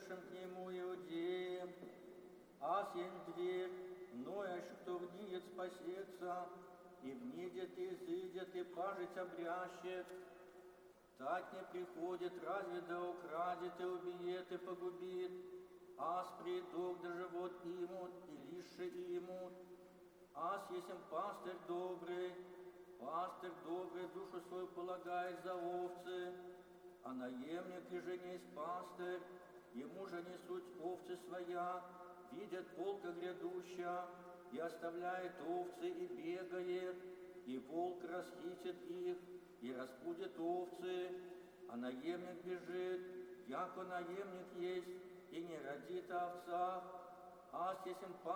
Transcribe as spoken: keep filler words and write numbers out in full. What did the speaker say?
пришедшим к нему иудеям. Аз есть дверь, ноя, что вниет спасется, и внидет, и изыдет, и пажить обрящет. Так не приходит, разве да украдет, и убиет, и погубит. Аз придох, да живот имут, и лише имут. Аз есмь пастырь добрый, пастырь добрый душу свою полагает за овцы, а наемник и же не есть пастырь, ему же несут овцы своя, видят волка грядуща, и оставляет овцы, и бегает, и волк расхитит их, и разбудит овцы, а наемник бежит, яко наемник есть, и не родит овца. Аз есмь пастырь